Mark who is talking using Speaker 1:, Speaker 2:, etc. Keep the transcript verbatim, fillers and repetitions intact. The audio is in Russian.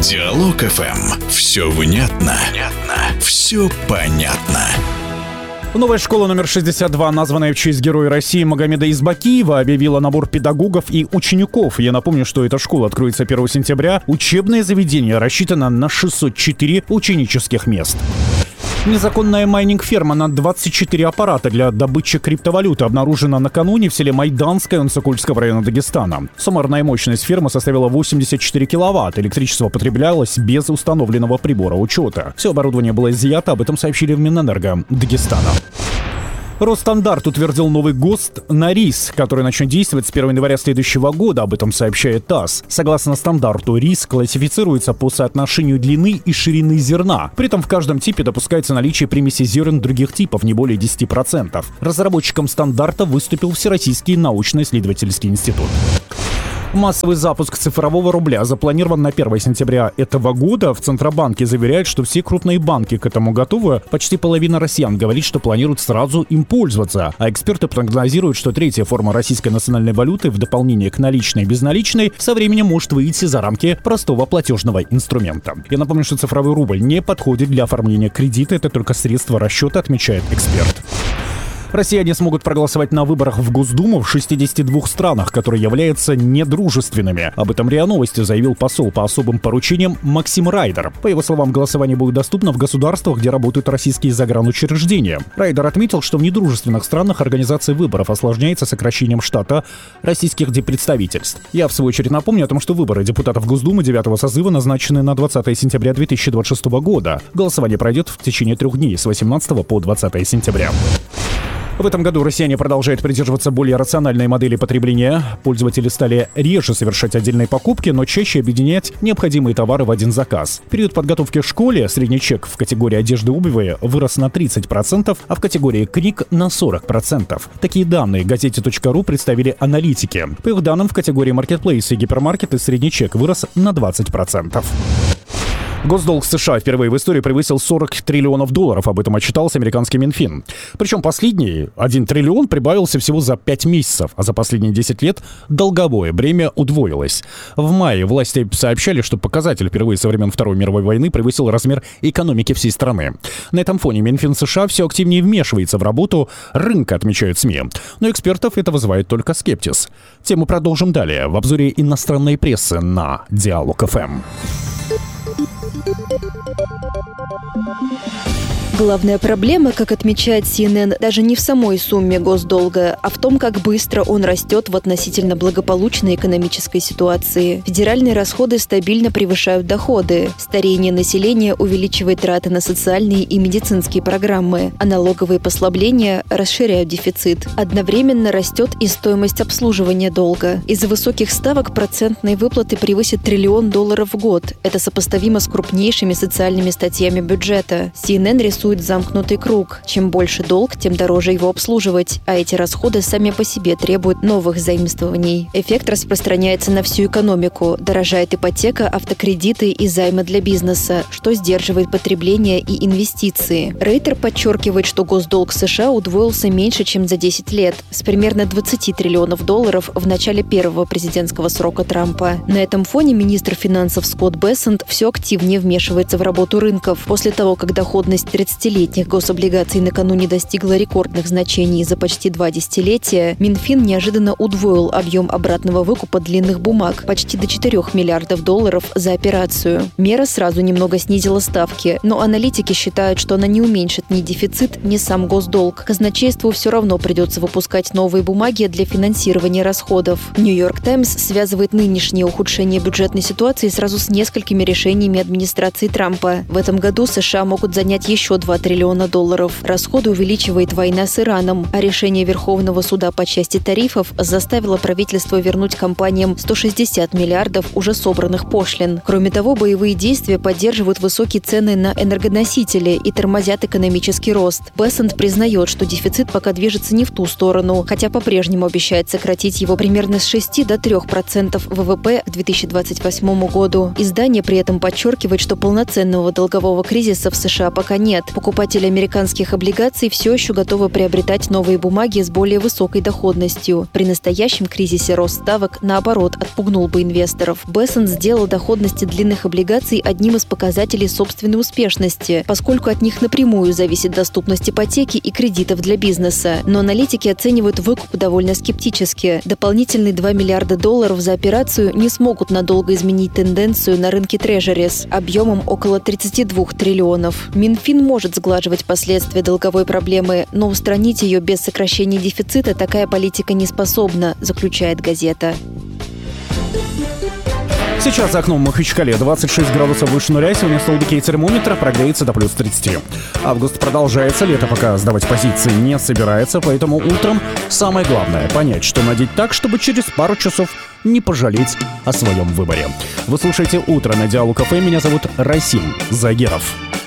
Speaker 1: Диалог эф эм. Все внятно, внятно, все понятно.
Speaker 2: Новая школа номер шестьдесят два, названная в честь героя России Магомеда Избакиева, объявила набор педагогов и учеников. Я напомню, что эта школа откроется первого сентября. Учебное заведение рассчитано на шестьсот четыре ученических мест. Незаконная майнинг-ферма на двадцать четыре аппарата для добычи криптовалюты обнаружена накануне в селе Майданское Онсокольского района Дагестана. Суммарная мощность фермы составила восемьдесят четыре киловатта. Электричество потреблялось без установленного прибора учета. Все оборудование было изъято, об этом сообщили в Минэнерго Дагестана. Росстандарт утвердил новый ГОСТ на рис, который начнет действовать с первого января следующего года, об этом сообщает ТАСС. Согласно стандарту, рис классифицируется по соотношению длины и ширины зерна. При этом в каждом типе допускается наличие примеси зерен других типов не более десяти процентов. Разработчиком стандарта выступил Всероссийский научно-исследовательский институт. Массовый запуск цифрового рубля запланирован на первого сентября этого года. В Центробанке заверяют, что все крупные банки к этому готовы. Почти половина россиян говорит, что планируют сразу им пользоваться. А эксперты прогнозируют, что третья форма российской национальной валюты в дополнение к наличной и безналичной со временем может выйти за рамки простого платежного инструмента. Я напомню, что цифровой рубль не подходит для оформления кредита. Это только средство расчета, отмечает эксперт. Россияне смогут проголосовать на выборах в Госдуму в шестидесяти двух странах, которые являются недружественными. Об этом РИА Новости заявил посол по особым поручениям Максим Райдер. По его словам, голосование будет доступно в государствах, где работают российские загранучреждения. Райдер отметил, что в недружественных странах организация выборов осложняется сокращением штата российских диппредставительств. Я, в свою очередь, напомню о том, что выборы депутатов Госдумы девятого созыва назначены на двадцатое сентября две тысячи двадцать шестого года. Голосование пройдет в течение трех дней с восемнадцатого по двадцатое сентября. В этом году россияне продолжают придерживаться более рациональной модели потребления. Пользователи стали реже совершать отдельные покупки, но чаще объединять необходимые товары в один заказ. В период подготовки к школе средний чек в категории одежды и обуви вырос на тридцать процентов, а в категории книг на сорок процентов. Такие данные газете точка ру представили аналитики. По их данным, в категории маркетплейсы и гипермаркеты средний чек вырос на двадцать процентов. Госдолг США впервые в истории превысил сорок триллионов долларов. Об этом отчитался американский Минфин. Причем последний один триллион прибавился всего за пять месяцев, а за последние десять лет долговое бремя удвоилось. В мае власти сообщали, что показатель впервые со времен Второй мировой войны превысил размер экономики всей страны. На этом фоне Минфин США все активнее вмешивается в работу рынка, отмечают СМИ. Но экспертов это вызывает только скепсис. Тему продолжим далее в обзоре иностранной прессы на Диалог эф эм.
Speaker 3: Главная проблема, как отмечает си эн эн, даже не в самой сумме госдолга, а в том, как быстро он растет в относительно благополучной экономической ситуации. Федеральные расходы стабильно превышают доходы. Старение населения увеличивает траты на социальные и медицинские программы, а налоговые послабления расширяют дефицит. Одновременно растет и стоимость обслуживания долга. Из-за высоких ставок процентные выплаты превысят триллион долларов в год. Это сопоставимо с крупнейшими социальными статьями бюджета. си эн эн рисует замкнутый круг. Чем больше долг, тем дороже его обслуживать, а эти расходы сами по себе требуют новых заимствований. Эффект распространяется на всю экономику. Дорожает ипотека, автокредиты и займы для бизнеса, что сдерживает потребление и инвестиции. Рейтер подчеркивает, что госдолг США удвоился меньше, чем за десять лет, с примерно двадцати триллионов долларов в начале первого президентского срока Трампа. На этом фоне министр финансов Скотт Бессент все активнее вмешивается в работу рынков. После того, как доходность тридцатилетних гособлигаций накануне достигла рекордных значений за почти два десятилетия, Минфин неожиданно удвоил объем обратного выкупа длинных бумаг почти до четырёх миллиардов долларов за операцию. Мера сразу немного снизила ставки, но аналитики считают, что она не уменьшит ни дефицит, ни сам госдолг. Казначейству все равно придется выпускать новые бумаги для финансирования расходов. Нью-Йорк Таймс связывает нынешнее ухудшение бюджетной ситуации сразу с несколькими решениями администрации Трампа. В этом году США могут занять еще два триллиона долларов. Расходы увеличивает война с Ираном, а решение Верховного суда по части тарифов заставило правительство вернуть компаниям сто шестьдесят миллиардов уже собранных пошлин. Кроме того, боевые действия поддерживают высокие цены на энергоносители и тормозят экономический рост. Бессент признает, что дефицит пока движется не в ту сторону, хотя по-прежнему обещает сократить его примерно с шести до трёх процентов вэ вэ пэ к две тысячи двадцать восьмому году. Издание при этом подчеркивает, что полноценного долгового кризиса в США пока нет. покупатели американских облигаций все еще готовы приобретать новые бумаги с более высокой доходностью. При настоящем кризисе рост ставок, наоборот, отпугнул бы инвесторов. Бессон сделал доходности длинных облигаций одним из показателей собственной успешности, поскольку от них напрямую зависит доступность ипотеки и кредитов для бизнеса. Но аналитики оценивают выкуп довольно скептически. Дополнительные два миллиарда долларов за операцию не смогут надолго изменить тенденцию на рынке трежерис объемом около тридцати двух триллионов. Минфин может сглаживать последствия долговой проблемы, но устранить ее без сокращения дефицита такая политика не способна, заключает газета.
Speaker 2: Сейчас за окном в Махачкале двадцать шесть градусов выше нуля. Сегодня столбики термометра прогреется до плюс тридцати. Август продолжается, лето пока сдавать позиции не собирается, поэтому утром самое главное — понять, что надеть так, чтобы через пару часов не пожалеть о своем выборе. Вы слушаете «Утро» на Диалог ФМ. Меня зовут Расим Загеров.